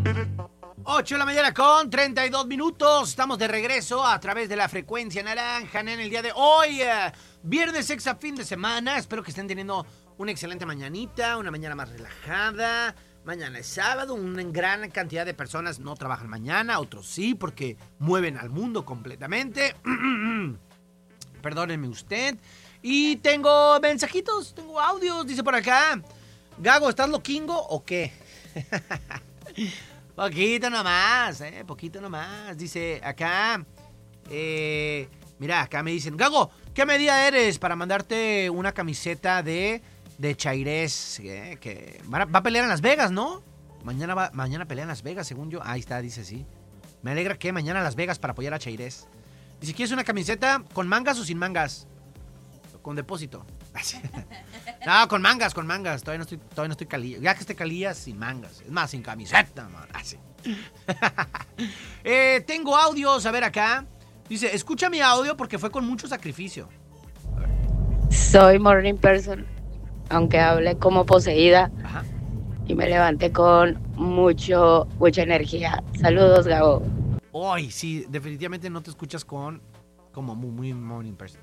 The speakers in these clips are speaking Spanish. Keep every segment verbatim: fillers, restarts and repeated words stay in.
ocho de la mañana con treinta y dos minutos. Estamos de regreso a través de la frecuencia naranja en el día de hoy. Eh, viernes, sexta, fin de semana. Espero que estén teniendo una excelente mañanita, una mañana más relajada. Mañana es sábado, una gran cantidad de personas no trabajan mañana, otros sí, porque mueven al mundo completamente. Perdónenme usted. Y tengo mensajitos, tengo audios, dice por acá. Gago, ¿estás loquingo o qué? Poquito nomás, eh, poquito nomás. Dice acá, eh, mira, acá me dicen, Gago, ¿qué medida eres para mandarte una camiseta de, de Chairés? Eh, que va a, va a pelear en Las Vegas, ¿no? Mañana va, mañana pelea en Las Vegas, según yo. Ahí está, dice sí. Me alegra que mañana a Las Vegas para apoyar a Chairés. Dice, ¿quieres una camiseta con mangas o sin mangas? Con depósito. No, con mangas, con mangas. Todavía no estoy, todavía no estoy calilla. Ya que esté calilla, sin mangas. Es más, sin camiseta, man. Así. eh, tengo audios, a ver acá. Dice, escucha mi audio porque fue con mucho sacrificio. A ver. Soy morning person, aunque hable como poseída. Ajá. Y me levanté con mucho, mucha energía. Saludos, Gabo. Hoy, sí, definitivamente no te escuchas con como muy, muy morning person.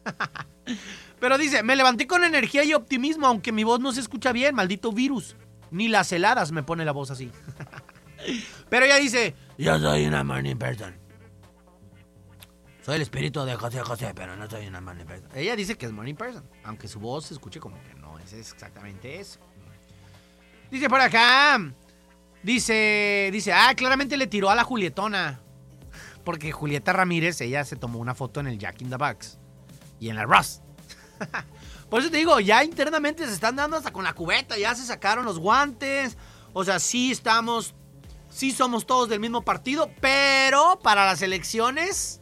Pero dice, me levanté con energía y optimismo, aunque mi voz no se escucha bien, maldito virus. Ni las heladas me pone la voz así. Pero ella dice, yo soy una morning person. Soy el espíritu de José José, pero no soy una morning person. Ella dice que es morning person, aunque su voz se escuche como que no es exactamente eso. Dice por acá, dice, dice, ah, claramente le tiró a la Julietona. Porque Julieta Ramírez, ella se tomó una foto en el Jack in the Box y en la Ross. Por eso te digo, ya internamente se están dando hasta con la cubeta, ya se sacaron los guantes. O sea, sí estamos, sí somos todos del mismo partido, pero para las elecciones,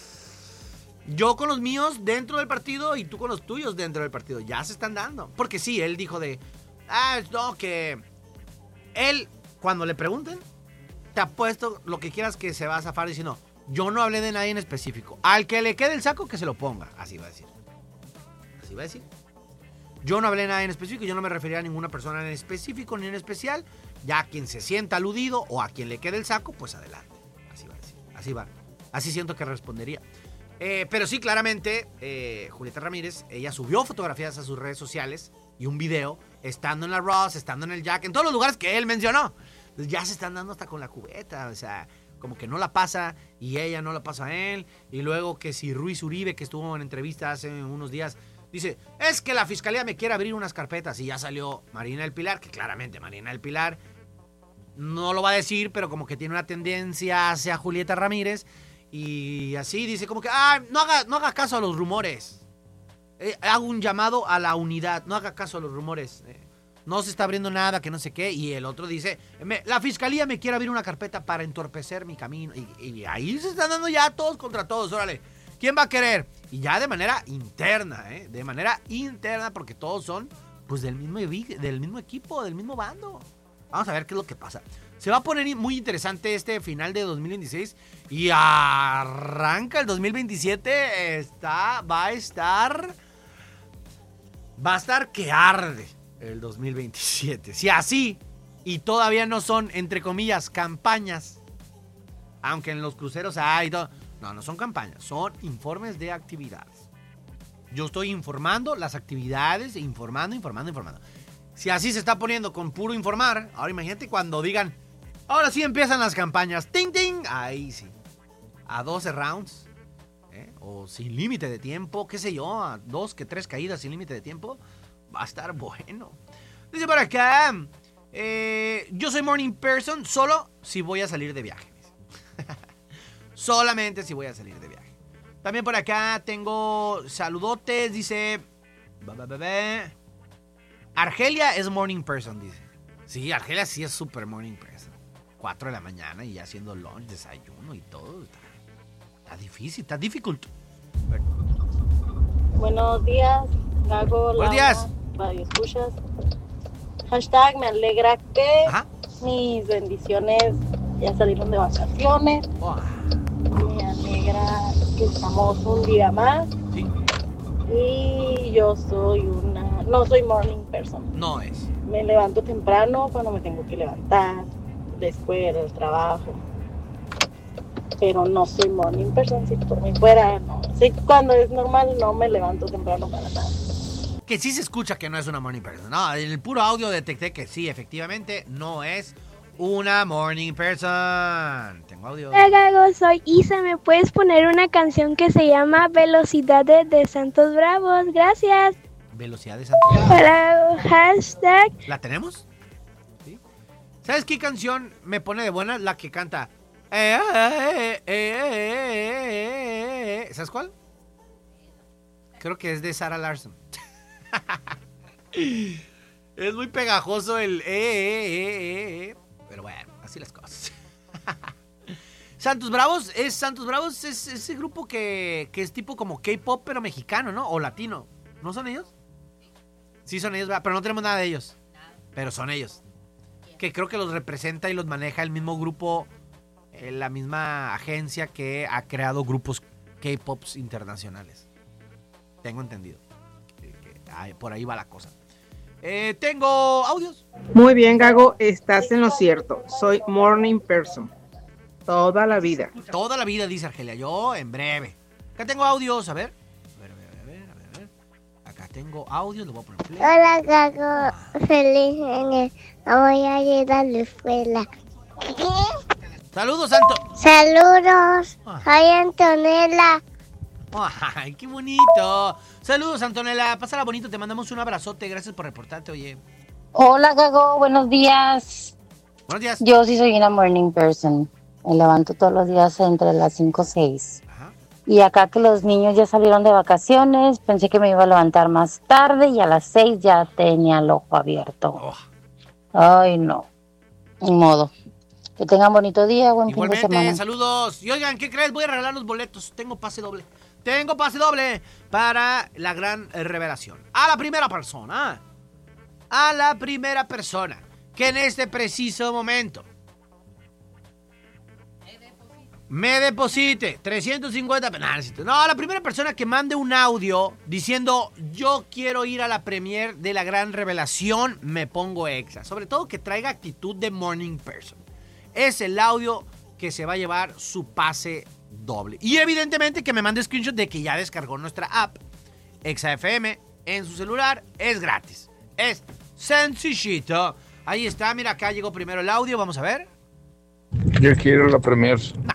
yo con los míos dentro del partido y tú con los tuyos dentro del partido, ya se están dando. Porque sí, él dijo de, ah, no, que él, cuando le pregunten, te apuesto lo que quieras que se va a zafar diciendo, yo no hablé de nadie en específico. Al que le quede el saco, que se lo ponga. Así va a decir. Así va a decir. Yo no hablé de nadie en específico, yo no me refería a ninguna persona en específico ni en especial. Ya a quien se sienta aludido o a quien le quede el saco, pues adelante. Así va a decir. Así va. Así siento que respondería. Eh, pero sí, claramente, eh, Julieta Ramírez, ella subió fotografías a sus redes sociales y un video estando en la Ross, estando en el Jack, en todos los lugares que él mencionó. Entonces ya se están dando hasta con la cubeta, o sea, como que no la pasa y ella no la pasa a él. Y luego que si Ruiz Uribe, que estuvo en entrevista hace unos días, dice, es que la fiscalía me quiere abrir unas carpetas. Y ya salió Marina del Pilar, que claramente Marina del Pilar no lo va a decir, pero como que tiene una tendencia hacia Julieta Ramírez. Y así dice como que, ah, no haga, no haga caso a los rumores. Eh, hago un llamado a la unidad, no haga caso a los rumores. Eh, no se está abriendo nada, que no sé qué. Y el otro dice, me, la fiscalía me quiere abrir una carpeta para entorpecer mi camino. Y, y ahí se están dando ya todos contra todos, órale. ¿Quién va a querer? Y ya de manera interna, ¿eh? De manera interna, porque todos son, pues, del mismo, del mismo equipo, del mismo bando. Vamos a ver qué es lo que pasa. Se va a poner muy interesante este final de dos mil veintiséis. Y arranca el dos mil veintisiete. Está, va a estar... Va a estar que arde el dos mil veintisiete. Si así, y todavía no son, entre comillas, campañas. Aunque en los cruceros hay todo... No, no son campañas, son informes de actividades. Yo estoy informando las actividades, informando, informando, informando. Si así se está poniendo con puro informar, ahora imagínate cuando digan, ahora sí empiezan las campañas, ting, ting, ahí sí. A doce rounds, ¿eh? O sin límite de tiempo, qué sé yo, a dos que tres caídas sin límite de tiempo, va a estar bueno. Dice por acá, eh, yo soy morning person solo si voy a salir de viaje. Solamente si voy a salir de viaje. También por acá tengo saludotes. Dice... Argelia es morning person, dice. Sí, Argelia sí es super morning person. Cuatro de la mañana y ya haciendo lunch, desayuno y todo. Está, está difícil, está difficult. Buenos días, Gago. Buenos días. Radio escuchas. Hashtag me alegra que Ajá. mis bendiciones ya salieron de vacaciones. Oh. Me alegra que estamos un día más. Sí. Y yo soy una... No soy morning person. No es. Me levanto temprano cuando me tengo que levantar. la escuela, el trabajo. Pero no soy morning person, si por mí fuera, no. Sí, cuando es normal no me levanto temprano para nada. Que sí se escucha que no es una morning person. No, en el puro audio detecté que sí, efectivamente, no es una morning person. Tengo audio. Hola, Gago, soy Isa. ¿Me puedes poner una canción que se llama Velocidades de Santos Bravos? Gracias. Velocidad de Santos Bravos. Hola, hashtag. ¿La tenemos? ¿Sí? ¿Sabes qué canción me pone de buena? La que canta. Eh, eh, eh, eh, eh. ¿Sabes cuál? Creo que es de Sarah Larson. Es muy pegajoso el eh, eh, eh, eh. Pero bueno, así las cosas. Santos Bravos es Santos Bravos es ese grupo que, que es tipo como K-pop pero mexicano, ¿no? O latino. ¿No son ellos? Sí son ellos, pero no tenemos nada de ellos. Pero son ellos. Que creo que los representa y los maneja el mismo grupo, eh, la misma agencia que ha creado grupos K-pops internacionales. Tengo entendido. Que, que, ay, por ahí va la cosa. Eh, tengo audios. Muy bien, Gago, estás en lo cierto. Soy morning person. Toda la vida. Toda la vida, dice Argelia. Yo, en breve. Acá tengo audios, a ver. A ver, a ver, a ver, a ver, a ver. Acá tengo audios, lo voy a poner play. Hola, Gago. Ah. Feliz año. No voy a ir a la escuela. Saludos, Santo. Saludos. Ah. Soy Antonella. Ay, qué bonito. Saludos, Antonella. Pásala bonito, te mandamos un abrazote. Gracias por reportarte, oye. Hola, Gago. Buenos días. Buenos días. Yo sí soy una morning person. Me levanto todos los días entre las cinco y seis. Ajá. Y acá que los niños ya salieron de vacaciones, pensé que me iba a levantar más tarde y a las seis ya tenía el ojo abierto. Oh. Ay, no. Ni modo. Que tengan bonito día, buen Igualmente, fin de semana. Saludos. Y oigan, ¿qué crees? Voy a regalar los boletos. Tengo pase doble. Tengo pase doble para la gran revelación. A la primera persona. A la primera persona que en este preciso momento me deposite trescientos cincuenta. No, a la primera persona que mande un audio diciendo yo quiero ir a la premier de la gran revelación, me pongo exa. Sobre todo que traiga actitud de morning person. Es el audio que se va a llevar su pase doble. Y evidentemente que me mande screenshot de que ya descargó nuestra app Exa F M en su celular. Es gratis. Es sencillito. Ahí está, mira, acá llegó primero el audio. Vamos a ver. Yo quiero la premier. No.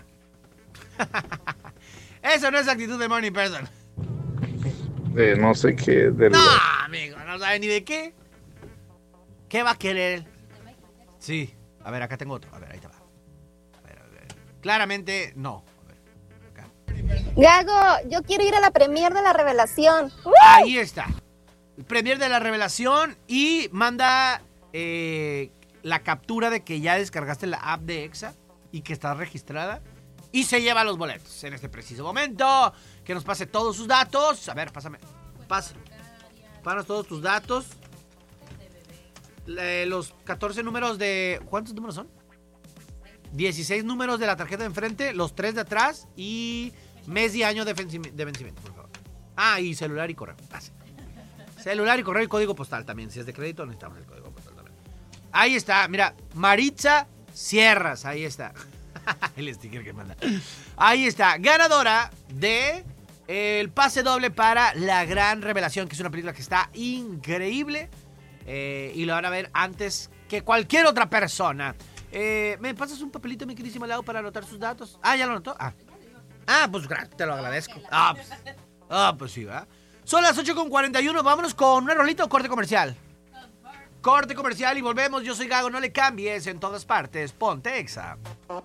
Eso no es actitud de morning person. De no sé qué. De no, la... amigo, no sabe ni de qué. ¿Qué va a querer? Sí. A ver, acá tengo otro. A ver, ahí te va. A ver, a ver. Claramente, no. Gago, yo quiero ir a la premier de la revelación. ¡Uh! Ahí está. El premier de la revelación y manda eh, la captura de que ya descargaste la app de Exa y que estás registrada y se lleva los boletos en este preciso momento. Que nos pase todos sus datos. A ver, pásame. Pasa. Pásanos todos tus datos. Eh, los catorce números de... ¿Cuántos números son? dieciséis números de la tarjeta de enfrente, los tres de atrás y mes y año de, venci- de vencimiento, por favor. Ah, y celular y correo. Ah, sí. Celular y correo y código postal también. Si es de crédito, necesitamos el código postal también. Ahí está, mira, Maritza Sierras, ahí está. El sticker que manda. Ahí está, ganadora de el pase doble para La Gran Revelación, que es una película que está increíble eh, y lo van a ver antes que cualquier otra persona. Eh, ¿Me pasas un papelito, mi queridísimo Lau, para anotar sus datos? Ah, ¿ya lo anotó? Ah, ah pues te lo agradezco. Ah, pues, ah, pues sí, ¿verdad? Son las ocho con cuarenta y uno, vámonos con una rolita o corte comercial. Corte comercial y volvemos. Yo soy Gago, no le cambies, en todas partes. Ponte Exa.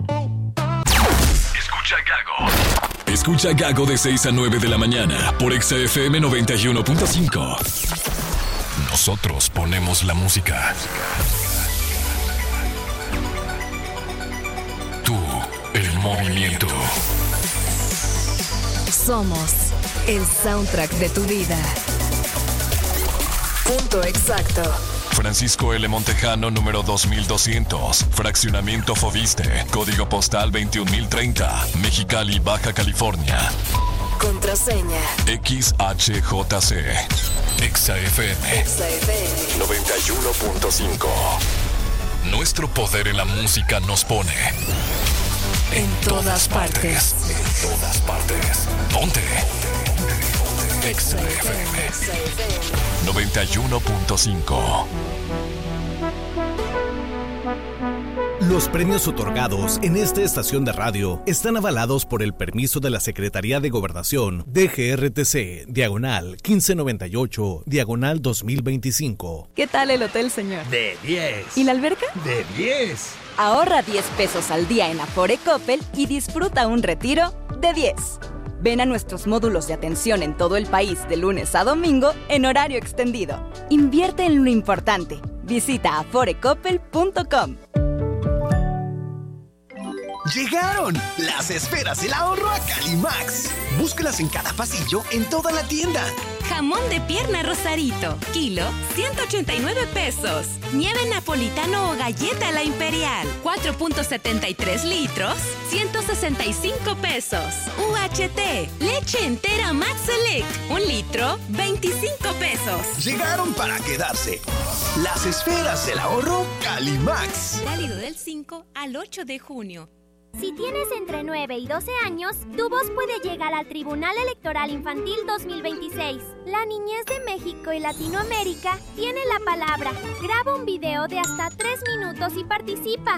Escucha Gago. Escucha Gago de seis a nueve de la mañana por Exa F M noventa y uno punto cinco. Nosotros ponemos la música. Tú, el movimiento. Somos el soundtrack de tu vida. Punto exacto. Francisco L. Montejano, número dos mil doscientos. Fraccionamiento Fobiste. Código postal veintiún mil treinta. Mexicali, Baja California. Contraseña. X H J C. Exa F M. Exa F M. noventa y uno punto cinco. Nuestro poder en la música nos pone en todas partes. En todas partes. Ponte. Exa F M noventa y uno punto cinco. Los premios otorgados en esta estación de radio están avalados por el permiso de la Secretaría de Gobernación D G R T C, diagonal quince noventa y ocho, diagonal dos mil veinticinco. ¿Qué tal el hotel, señor? De diez. ¿Y la alberca? De diez. Ahorra diez pesos al día en Afore Coppel y disfruta un retiro de diez. Ven a nuestros módulos de atención en todo el país de lunes a domingo en horario extendido. Invierte en lo importante. Visita afore coppel punto com. ¡Llegaron! Las esferas del ahorro a Calimax. Búscalas en cada pasillo en toda la tienda. Jamón de pierna Rosarito, kilo, ciento ochenta y nueve pesos. Nieve napolitano o galleta La Imperial, cuatro punto setenta y tres litros, ciento sesenta y cinco pesos. U H T, leche entera Max Select, un litro, veinticinco pesos. Llegaron para quedarse. Las esferas del ahorro Calimax. Válido del cinco al ocho de junio. Si tienes entre nueve y doce años, tu voz puede llegar al Tribunal Electoral Infantil dos mil veintiséis. La niñez de México y Latinoamérica tiene la palabra. Graba un video de hasta tres minutos y participa.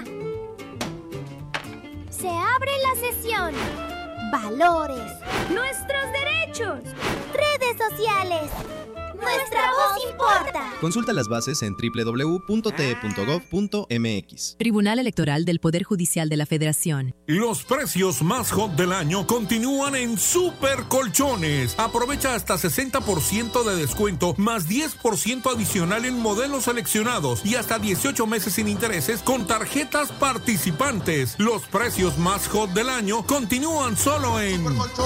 Se abre la sesión. Valores. Nuestros derechos. Redes sociales. Nuestra voz importa. Consulta las bases en doble u doble u doble u punto t e punto gov punto m x. Tribunal Electoral del Poder Judicial de la Federación. Los precios más hot del año continúan en Super Colchones. Aprovecha hasta sesenta por ciento de descuento más diez por ciento adicional en modelos seleccionados y hasta dieciocho meses sin intereses con tarjetas participantes. Los precios más hot del año continúan solo en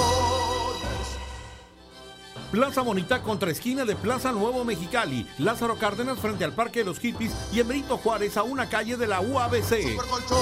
Plaza Bonita contra esquina de Plaza Nuevo Mexicali, Lázaro Cárdenas frente al Parque de los Hippies y en Benito Juárez a una calle de la U A B C.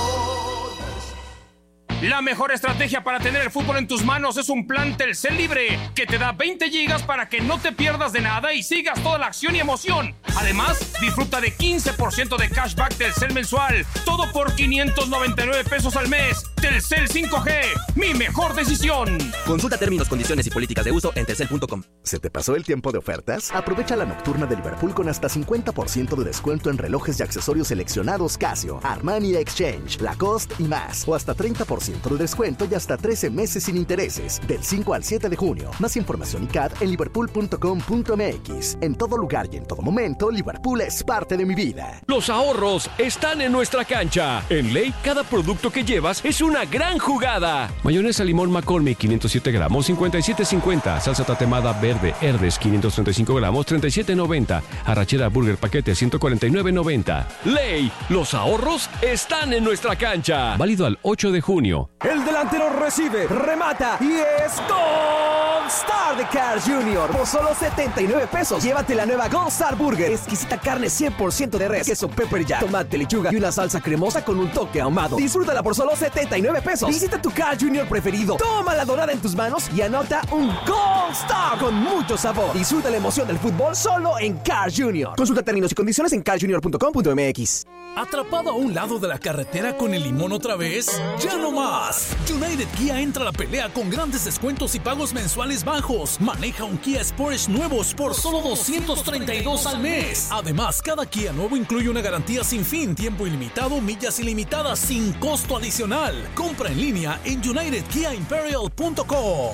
La mejor estrategia para tener el fútbol en tus manos es un plan Telcel Libre que te da veinte gigas para que no te pierdas de nada y sigas toda la acción y emoción. Además, disfruta de quince por ciento de cashback Telcel mensual, todo por quinientos noventa y nueve pesos al mes. Telcel cinco G, mi mejor decisión. Consulta términos, condiciones y políticas de uso en telcel punto com. ¿Se te pasó el tiempo de ofertas? Aprovecha la nocturna de Liverpool con hasta cincuenta por ciento de descuento en relojes y accesorios seleccionados Casio, Armani Exchange, Lacoste y más. O hasta treinta por ciento de descuento y hasta trece meses sin intereses. Del cinco al siete de junio. Más información y C A D en liverpool punto com punto m x. En todo lugar y en todo momento, Liverpool es parte de mi vida. Los ahorros están en nuestra cancha. En Ley, cada producto que llevas es una gran jugada. Mayonesa limón McCormick, quinientos siete gramos, cincuenta y siete cincuenta. Salsa tatemada verde Herdes, quinientos treinta y cinco gramos, treinta y siete noventa. Arrachera Burger paquete, ciento cuarenta y nueve noventa. Ley, los ahorros están en nuestra cancha. Válido al ocho de junio. El delantero recibe, remata y es Gold Star de Carl junior Por solo setenta y nueve pesos, llévate la nueva Gold Star Burger. Exquisita carne cien por ciento de res, queso pepper jack, tomate, lechuga y una salsa cremosa con un toque ahumado. Disfrútala por solo setenta y nueve pesos. Visita tu Carl junior preferido. Toma la dorada en tus manos y anota un Gold Star con mucho sabor. Disfruta la emoción del fútbol solo en Carl junior Consulta términos y condiciones en carl junior punto com punto m x. ¿Atrapado a un lado de la carretera con el limón otra vez? ¡Ya no más! United Kia entra a la pelea con grandes descuentos y pagos mensuales bajos. Maneja un Kia Sportage nuevos por solo doscientos treinta y dos al mes. Además, cada Kia nuevo incluye una garantía sin fin, tiempo ilimitado, millas ilimitadas sin costo adicional. Compra en línea en united kia imperial punto com.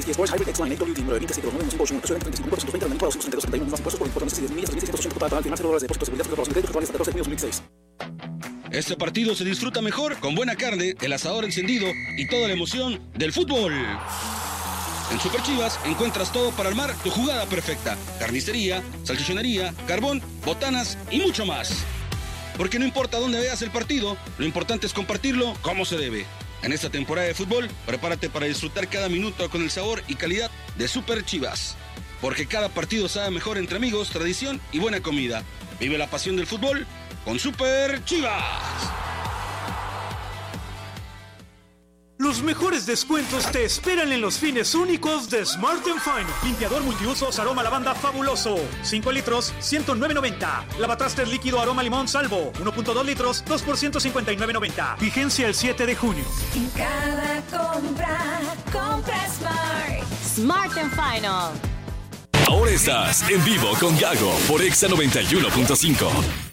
Este partido se disfruta mejor con buena carne, el asador encendido y toda la emoción del fútbol. En Super Chivas encuentras todo para armar tu jugada perfecta. Carnicería, salchichonería, carbón, botanas y mucho más. Porque no importa dónde veas el partido, lo importante es compartirlo como se debe. En esta temporada de fútbol, prepárate para disfrutar cada minuto con el sabor y calidad de Super Chivas. Porque cada partido sabe mejor entre amigos, tradición y buena comida. Vive la pasión del fútbol con Super Chivas. Los mejores descuentos te esperan en los fines únicos de Smart and Final. Limpiador multiusos aroma lavanda fabuloso. cinco litros, ciento nueve noventa. Lavatrastes líquido aroma limón salvo. uno punto dos litros, dos por ciento cincuenta y nueve noventa. Vigencia el siete de junio. En cada compra, compra Smart. Smart and Final. Ahora estás en vivo con Gago por Exa noventa y uno punto cinco.